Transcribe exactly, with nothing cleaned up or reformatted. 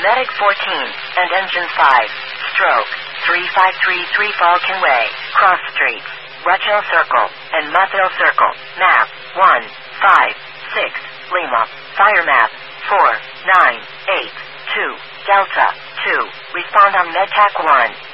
Medic fourteen, and Engine five. Stroke, three five three three Falcon Way, Cross Street, Ruthill Circle, and Muthill Circle. Map, one five six, Lima. Fire map, four nine eight two, Delta, two. Respond on MedTac one.